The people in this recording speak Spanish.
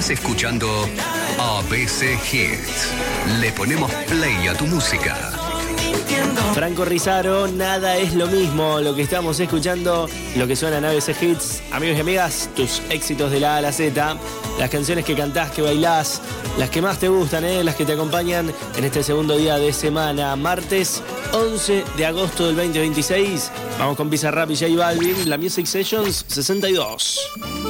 Estás escuchando ABC Hits. Le ponemos play a tu música. Franco Rizaro, nada es lo mismo. Lo que estamos escuchando, lo que suena en ABC Hits. Amigos y amigas, tus éxitos de la A a la Z. Las canciones que cantás, que bailás, las que más te gustan, las que te acompañan en este segundo día de semana. Martes 11 de agosto del 2026. Vamos con Bizarrap y J Balvin, la Music Sessions 62.